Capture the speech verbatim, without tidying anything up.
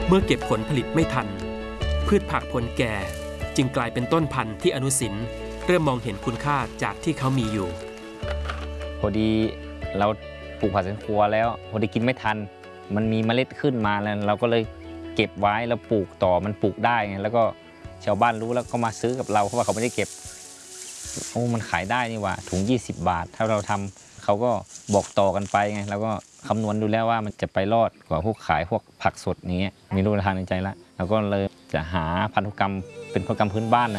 เมื่อเก็บผลผลิตไม่ทันพืชผักผลแก่จึงกลายเป็นต้นพันธุ์ที่อนุสินเริ่มมองเห็นคุณค่าจากที่เขามีอยู่พอดีเราปลูกผักสวนครัวแล้วพอดีกินไม่ทันมันมีเมล็ดขึ้นมาแล้วเราก็เลยเก็บไว้แล้วปลูกต่อมันปลูกได้ไงแล้วก็ชาวบ้านรู้แล้วก็มาซื้อกับเราเพราะว่าเขาไม่ได้เก็บโอ้มันขายได้นี่หว่าถุงยี่สิบบาทถ้าเราทำเขาก็บอกต่อกันไปไงแล้วก็คำนวณดูแล้วว่ามันจะไปรอดกว่าพวกขายพวกผักสดนี้มีรูปทางในใจแล้วเราก็เลยจะหาพันธุกรรมเป็นพันธุกรรมพื้นบ้าน